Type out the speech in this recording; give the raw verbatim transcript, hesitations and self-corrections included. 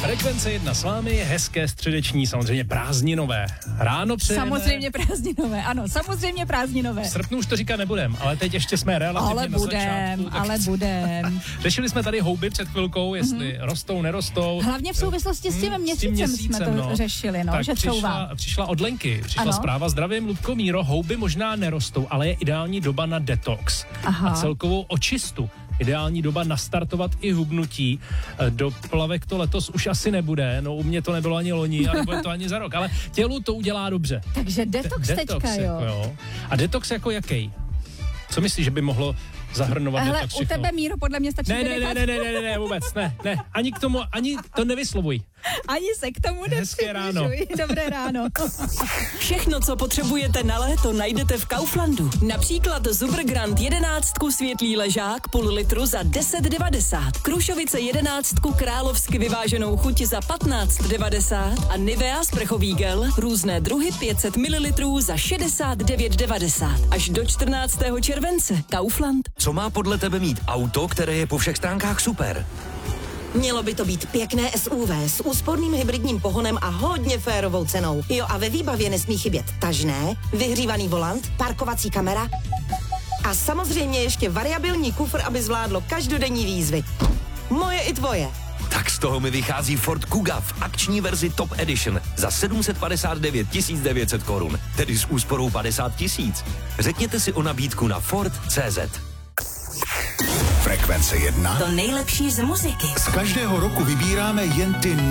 Frekvence jedna s vámi, hezké středeční, samozřejmě prázdninové. Ráno přejeme... Samozřejmě prázdninové, ano, samozřejmě prázdninové. V srpnu už to říkat nebudem, ale teď ještě jsme relativně ale na budem, začátku. Ale budem, Řešili jsme tady houby před chvilkou, jestli mm-hmm. rostou, nerostou. Hlavně v souvislosti s tím mm, měsícem, s tím měsícem jsme to no. řešili, no, tak že přišla, couvá. přišla od Lenky, přišla ano? zpráva, zdravím Ludko Míro, houby možná nerostou, ale je ideální doba na detox. Aha. A celkovou očistu. Ideální doba nastartovat i hubnutí. Do plavek to letos už asi nebude, no u mě to nebylo ani loni, ale bude to ani za rok, ale tělu to udělá dobře. Takže detox, De- teďka, detox jo. Jako, jo. A detox jako jaký? Co myslíš, že by mohlo zahrnovat Hele, detox u všechno? tebe, Míro, podle mě stačí Ne, ne, vynechat. ne, ne, ne, ne, ne, vůbec, ne, ne, ani k tomu, ani to nevyslovuj. Ani se k tomu Hezké ráno. nepřibližuj. Dobré ráno. Všechno, co potřebujete na léto, najdete v Kauflandu. Například Zuber Grand jedenáctku světlý ležák půl litru za deset devadesát. Krušovice jedenáctku královsky vyváženou chuť za patnáct devadesát a Nivea sprchový gel různé druhy pět set mililitrů za šedesát devět devadesát. Až do čtrnáctého července. Kaufland. Co má podle tebe mít auto, které je po všech stránkách super? Mělo by to být pěkné S U V s úsporným hybridním pohonem a hodně férovou cenou. Jo, a ve výbavě nesmí chybět tažné, vyhřívaný volant, parkovací kamera a samozřejmě ještě variabilní kufr, aby zvládlo každodenní výzvy. Moje i tvoje. Tak z toho mi vychází Ford Kuga v akční verzi Top Edition za sedm set padesát devět tisíc devět set korun, tedy s úsporou padesát tisíc. Řekněte si o nabídku na Ford tečka cé zet. Frekvence jedna. To nejlepší z muziky. Z každého roku vybíráme jen ty